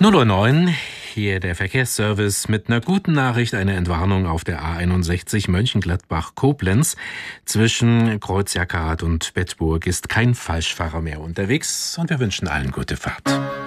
0:09 Uhr, hier der Verkehrsservice mit einer guten Nachricht, eine Entwarnung auf der A61 Mönchengladbach-Koblenz. Zwischen Kreuz Jackerhardt und Bedburg ist kein Falschfahrer mehr unterwegs und wir wünschen allen gute Fahrt.